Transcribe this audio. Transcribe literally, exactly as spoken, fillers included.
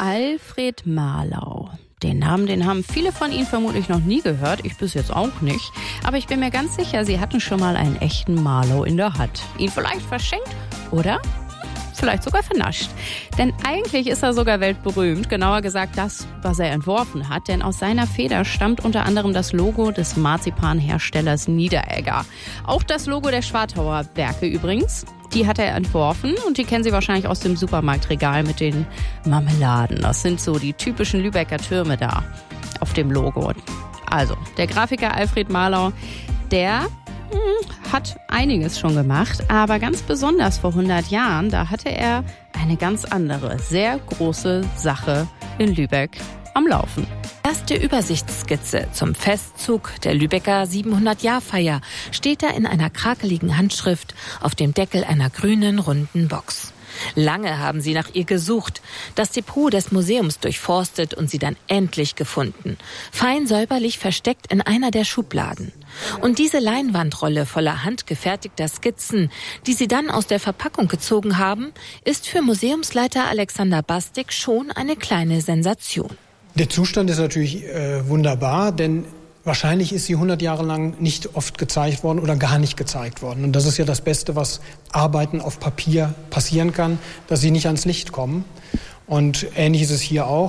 Alfred Marlau. Den Namen, den haben viele von Ihnen vermutlich noch nie gehört, ich bis jetzt auch nicht. Aber ich bin mir ganz sicher, Sie hatten schon mal einen echten Marlau in der Hand. Ihn vielleicht verschenkt oder vielleicht sogar vernascht. Denn eigentlich ist er sogar weltberühmt, genauer gesagt das, was er entworfen hat. Denn aus seiner Feder stammt unter anderem das Logo des Marzipanherstellers Niederegger. Auch das Logo der Schwartauer Werke übrigens. Die hat er entworfen und die kennen Sie wahrscheinlich aus dem Supermarktregal mit den Marmeladen. Das sind so die typischen Lübecker Türme da auf dem Logo. Also, der Grafiker Alfred Marlau, der hm, hat einiges schon gemacht, aber ganz besonders vor hundert Jahren, da hatte er eine ganz andere, sehr große Sache in Lübeck am Laufen. Erste Übersichtsskizze zum Festzug der Lübecker siebenhundert-Jahr-Feier steht da in einer krakeligen Handschrift auf dem Deckel einer grünen, runden Box. Lange haben sie nach ihr gesucht, das Depot des Museums durchforstet und sie dann endlich gefunden. Fein säuberlich versteckt in einer der Schubladen. Und diese Leinwandrolle voller handgefertigter Skizzen, die sie dann aus der Verpackung gezogen haben, ist für Museumsleiter Alexander Bastik schon eine kleine Sensation. Der Zustand ist natürlich äh, wunderbar, denn wahrscheinlich ist sie hundert Jahre lang nicht oft gezeigt worden oder gar nicht gezeigt worden. Und das ist ja das Beste, was Arbeiten auf Papier passieren kann, dass sie nicht ans Licht kommen. Und ähnlich ist es hier auch.